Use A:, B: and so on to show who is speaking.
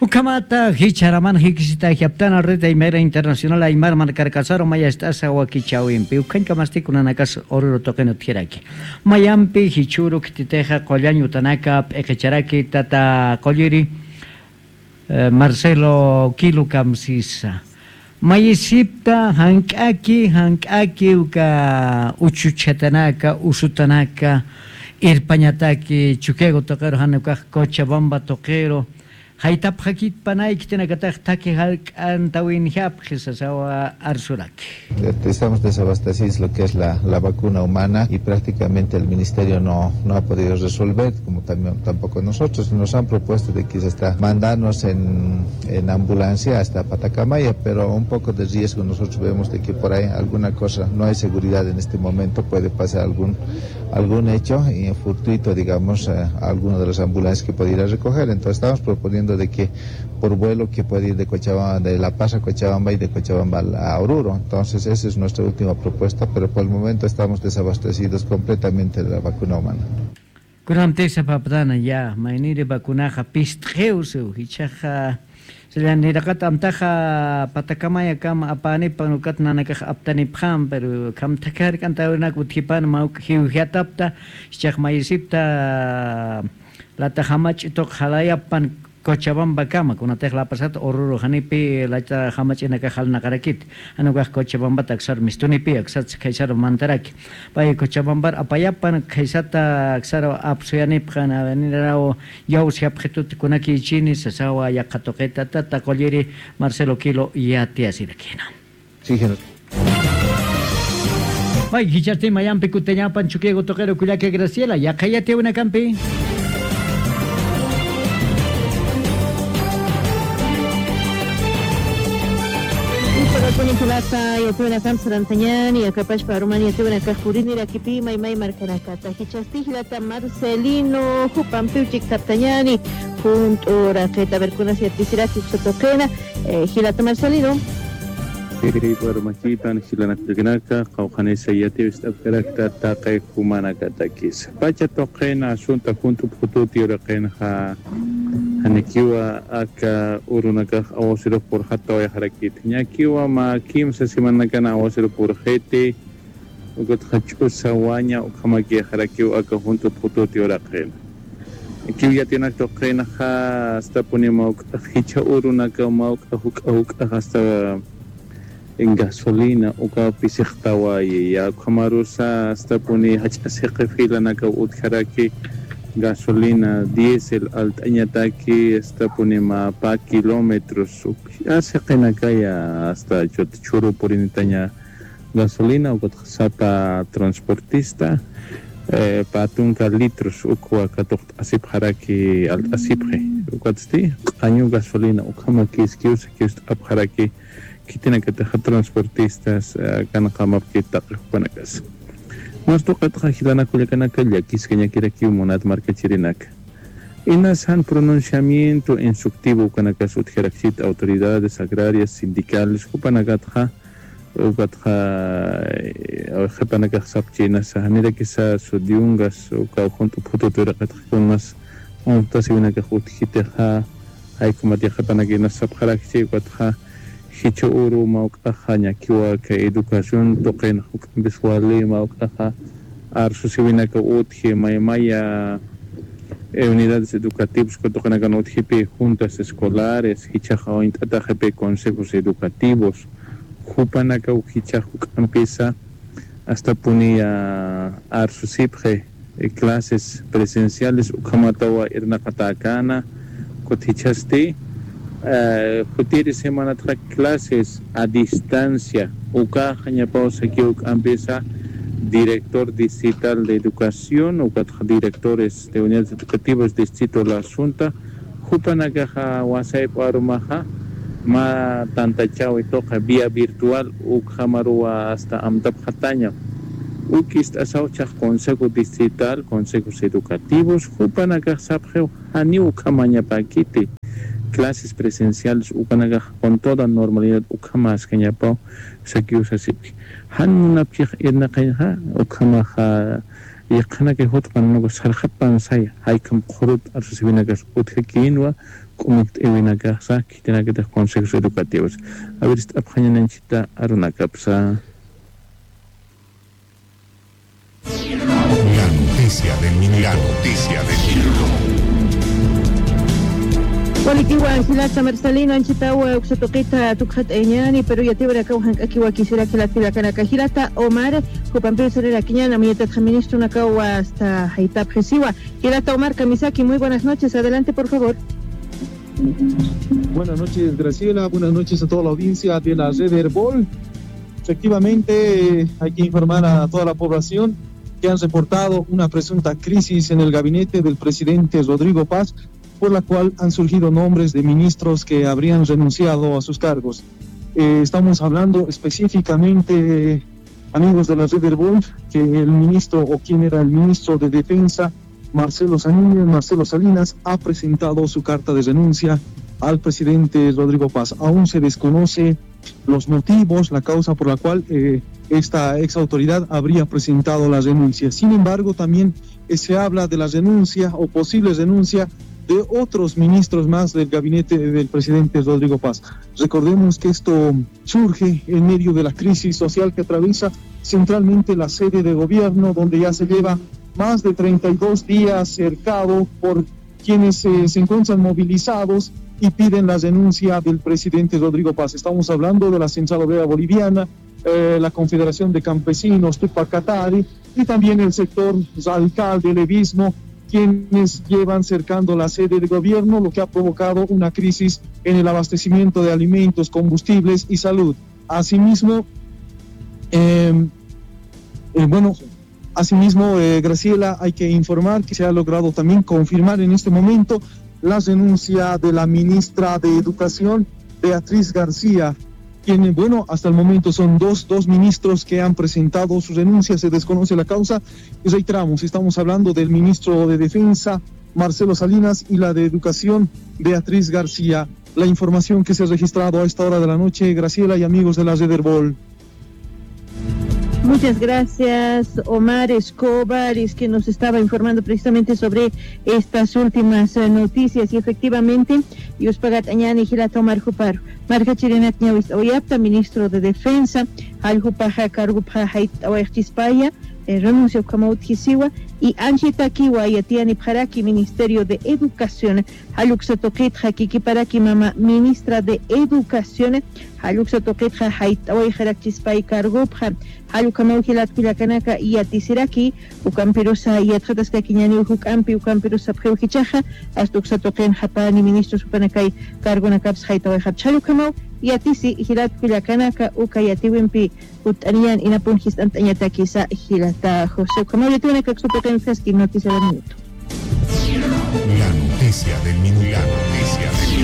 A: Ukamata hicharaman hikisita hiaptana red aimera internacional aimar marcarcasaro maya estasa wakichawimpi ukanka mastikunanakas oruro toqeno tiraki mayampi hichuru kititeja qollañu tanaka ekecharaki tata qolliri Marcelo Kilo Kamsisa mayisipta hank'aki uka uchuchatanaka usutanaka irpañataki chukego toqero hanukaj Cochabamba toqero Haitap hakit panay kitinakataq taki halk'antawin sawa arsuraki.
B: Estamos desabastecidos lo que es la vacuna humana y prácticamente el ministerio no ha podido resolver, como tampoco nosotros. Nos han propuesto de que se está mandarnos en ambulancia hasta Patacamaya, pero un poco de riesgo nosotros vemos de que por ahí alguna cosa, no hay seguridad en este momento, puede pasar algún hecho y fortuito, digamos, a alguno de las ambulancias que pudiera recoger. Entonces estamos proponiendo de que por vuelo que puede ir de Cochabamba, de La Paz a Cochabamba y de Cochabamba a Oruro. Entonces esa es nuestra última propuesta, pero por el momento estamos desabastecidos completamente de la vacuna humana.
A: Kuramtesa papdana ya, mainire vacunaja pistjeusu, hichaja Selyanirakat amtaja Patacamaya kam apani panukat nanakaj aptani pham, pero kam takar kantawnak uthipan mauk hiuhiatapta, shach mayisipta lata hamach itok halayapan Cochabamba kama kuna la pasat oruro hanipi lata hamach inaka hal nakarakit anugah Cochabamba taksar mistunipi aksat kaisar mantaraki pai Cochabamba apayapan kaisata aksar apsuyani phana venirao yaus yaphetut kunaki chini sasawa yakatoqeta tata qolliri Marcelo Kilo yati asirakina
B: Síguenos.
A: Pai hicharte mayampi kuteñapan chukego toqero kuyake Graciela yakayate una campi
C: Kulata ya tuena kam sarantanyani ya kapash parumani ya tuena kajurini la kipi mai markanakata hichasti hilata Marcelino hupampiuchik taptanyani junto raketa verkunas ya tisiraki sotokena hilata Marcelino
D: Tiri parmakipan hilanakilganaka qawqanisa yati istabkarakta taqay kumanakatakis pacha toqena asunta junto pututi raqenha Hanikiwa aka urunaka awasiro por hatta wa harakit nyakiwa ma kim sa simanaka awasiro por hete ugot hachu sawanya ukamaki harakiwa aka junto pututi oraqen kiwi yatina toqena ha stapuni ma hicha urunaka ma huk hasta en gasolina uka pisiktawa ya kamarusa stapuni hacha seqfila naka utharaki gasolina diesel altañataki hasta ponema pa kilómetros hace kaya hasta churu por initaña gasolina o sata transportista patunka litros ukwa katok asip haraki alt asipre ukatsti año gasolina ukama kiskius ap haraki kitina kata transportistas kana kamap kita panakas Mas tokat hilana kulikana kalya kiskanya kirakiu monat marca chirinak. Inasan pronunciamiento instructivo kanakas utjeraksit autoridades agrarias sindicales kupanagatha jepanakah sapchina sahanira kisa sodiungas o conjunto putotorakat kunas ontasivinakah utjiteja hay kumatia jepanakina sapjarakchi katha hicho uru mauktaja kiwa ka educación toqen visual mauktaja arsusivinaka utje maya unidades educativas que toquen kan utjipe juntas escolares hichaja o intatajepe consejos educativos jupanaka uhichaja empieza hasta ponía arsusipje clases presenciales ukamatawa irnaqatakana kotichaste Futiri semana tras clases a distancia. Uka pausa que empieza director distrital de educación o directores de unidades educativas distrito la Asunta. Jupanagaja WhatsApp arumaja ma tanta chao y toca vía virtual ukhamarua hasta amtap jataña. Ukist asaucha consejo distrital, consejos educativos. Jupanagaja sabjeo ani ukamaña paquite. Clases presenciales ukanaga con toda normalidad ukamas kanyapau sakius asip han munapchik irna kayha ukamaha yaqhana que hot panno sarjapan say haykam qurut arsibinakas utjekinwa kumit ewinakasa kitinakata consejos educativos. A ver, esta abjañananchita arunakapsa.
E: La noticia del minuto.
C: Walitiwa Silata Marcelino Anchitawa Uxatoquita Tukhat Eñani, pero ya te verá Kauhan Akiwa quisiera que la fila Kanaka Hilata Omar, Jupampero Serena Quiñana, Mieta Ministro Nakawa hasta Haitap Jesiwa. Hilata Omar Kamisaki, muy buenas noches, adelante por favor.
F: Buenas noches, Graciela. Buenas noches a toda la audiencia de la red Herbol. Efectivamente, hay que informar a toda la población que han reportado una presunta crisis en el gabinete del presidente Rodrigo Paz, por la cual han surgido nombres de ministros que habrían renunciado a sus cargos. Estamos hablando específicamente, amigos de la red Herbol, que el ministro o quien era el ministro de Defensa, Marcelo Salinas, ha presentado su carta de renuncia al presidente Rodrigo Paz. Aún se desconoce los motivos, la causa por la cual esta ex autoridad habría presentado la renuncia. Sin embargo, también se habla de la renuncia o posible renuncia de otros ministros más del gabinete del presidente Rodrigo Paz. Recordemos que esto surge en medio de la crisis social que atraviesa centralmente la sede de gobierno, donde ya se lleva más de 32 días cercado por quienes se encuentran movilizados y piden la renuncia del presidente Rodrigo Paz. Estamos hablando de la Central Obrera Boliviana, la Confederación de Campesinos Tupac Katari y también el sector radical del levismo, quienes llevan cercando la sede de gobierno, lo que ha provocado una crisis en el abastecimiento de alimentos, combustibles y salud. Asimismo, Graciela, hay que informar que se ha logrado también confirmar en este momento la renuncia de la ministra de Educación, Beatriz García, quien, hasta el momento son dos ministros que han presentado su renuncia, se desconoce la causa, y reiteramos, estamos hablando del ministro de Defensa, Marcelo Salinas, y la de Educación, Beatriz García. La información que se ha registrado a esta hora de la noche, Graciela y amigos de la red Herbol.
C: Muchas gracias, Omar Escobar, es que nos estaba informando precisamente sobre estas últimas noticias, y efectivamente, Yuspagat Añani Hilata Omar Jupar, Marca Chirenat Ñawis Oyapta, ministro de Defensa, Al Jupaja Cargupa Hait Awajchispaya, renuncio Kamaut Hisiwa, y Anchita Kiwa Yatiani Paraki, Ministerio de Educación, Haluxa Toquetja Kikiparaki Mama, ministra de Educación, Haluxa Toquetja Hait Awajchispay Cargupa, Halukamau Hilat Pilakanaka Yatisiraki, Ukampirosa Yatjataska Kiñani Ukampirosa Pjeuhichaja, Astuxa Toquen Japani, ministro Supanakai, Cargonakaps Hait Awajchalukamau, Yatisi Hilat Pilakanaka, Ukayatiwimpi, Utanian Inapunjis Antañatakisa Hilata José Kamau Yatuanaka Xutoken Feski, noticia del minuto.
E: La noticia del minuto.